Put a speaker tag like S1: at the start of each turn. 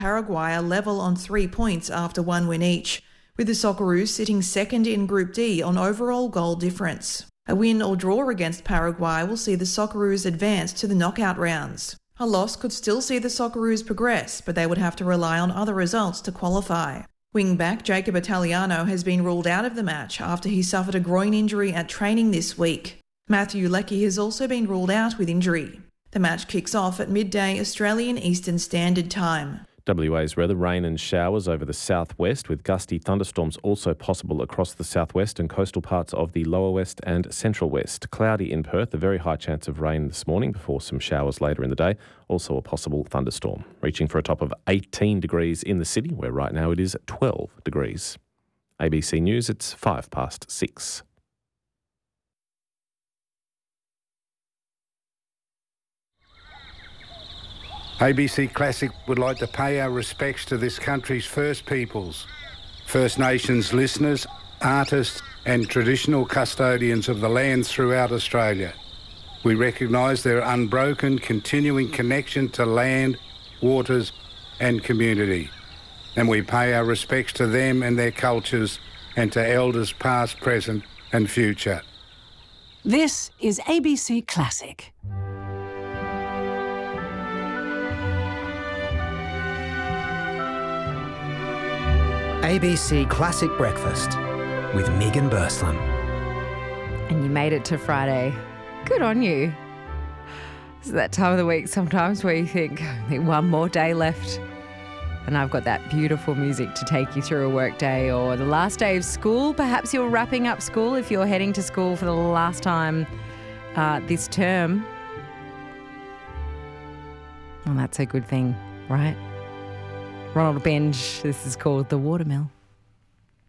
S1: Paraguay are level on 3 points after one win each, with the Socceroos sitting second in Group D on overall goal difference. A win or draw against Paraguay will see the Socceroos advance to the knockout rounds. A loss could still see the Socceroos progress, but they would have to rely on other results to qualify. Wing-back Jacob Italiano has been ruled out of the match after he suffered a groin injury at training this week. Matthew Leckie has also been ruled out with injury. The match kicks off at midday Australian Eastern Standard Time.
S2: WA's weather, rain and showers over the southwest, with gusty thunderstorms also possible across the southwest and coastal parts of the lower west and central west. Cloudy in Perth, a very high chance of rain this morning before some showers later in the day. Also a possible thunderstorm. Reaching for a top of 18 degrees in the city, where right now it is 12 degrees. ABC News, it's 6:05.
S3: ABC Classic would like to pay our respects to this country's First Peoples, First Nations listeners, artists and traditional custodians of the lands throughout Australia. We recognise their unbroken, continuing connection to land, waters and community. And we pay our respects to them and their cultures and to elders past, present and future.
S4: This is ABC Classic.
S5: ABC Classic Breakfast with Megan Burslam.
S6: And you made it to Friday. Good on you. It's that time of the week sometimes where you think, one more day left. And I've got that beautiful music to take you through a work day or the last day of school. Perhaps you're wrapping up school if you're heading to school for the last time this term. Well, that's a good thing, right? Ronald Benge, this is called The Watermill.